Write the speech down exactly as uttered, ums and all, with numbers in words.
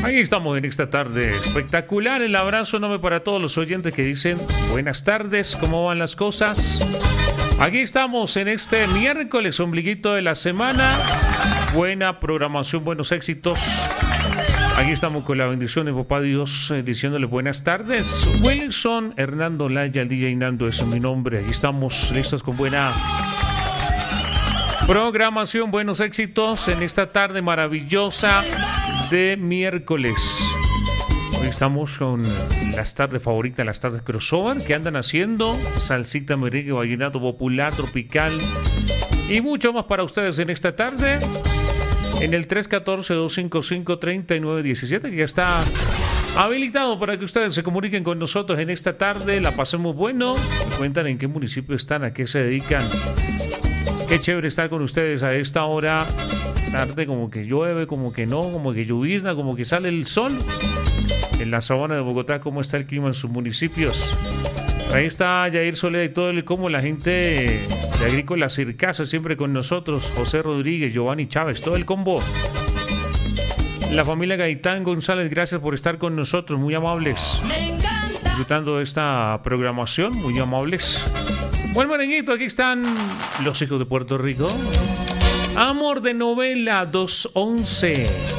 Ahí estamos en esta tarde espectacular. El abrazo enorme para todos los oyentes que dicen buenas tardes, ¿cómo van las cosas? Aquí estamos en este miércoles, ombliguito de la semana. Buena programación, buenos éxitos. Aquí estamos con la bendición de Papá Dios, eh, diciéndole buenas tardes. Wilson Hernando Laya, el D J Nando, ese es mi nombre. Aquí estamos listos con buena programación, buenos éxitos en esta tarde maravillosa de miércoles. Hoy estamos con las tardes favoritas, las tardes crossover que andan haciendo salsita, merengue, vallenato popular, tropical y mucho más para ustedes en esta tarde en el tres uno cuatro, dos cinco cinco, tres nueve uno siete, que ya está habilitado para que ustedes se comuniquen con nosotros en esta tarde. La pasemos bueno, me cuentan en qué municipio están, a qué se dedican. Qué chévere estar con ustedes a esta hora tarde, como que llueve, como que no, como que llovizna, como que sale el sol. En la sabana de Bogotá, ¿cómo está el clima en sus municipios? Ahí está Yair Soledad y todo el como la gente de Agrícola Circasa siempre con nosotros. José Rodríguez, Giovanni Chávez, todo el combo. La familia Gaitán González, gracias por estar con nosotros, muy amables. Disfrutando de esta programación, muy amables. Buen merenguito, aquí están los hijos de Puerto Rico. Amor de novela dos once.